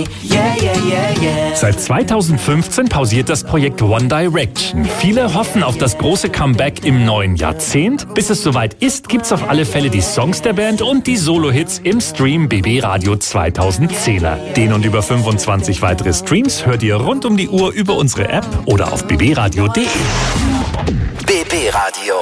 Seit 2015 pausiert das Projekt One Direction. Viele hoffen auf das große Comeback im neuen Jahrzehnt. Bis es soweit ist, gibt's auf alle Fälle die Songs der Band und die Solo-Hits im Stream BB Radio 2010er. Den und über 25 weitere Streams hört ihr rund um die Uhr über unsere App oder auf bbradio.de. BB Radio.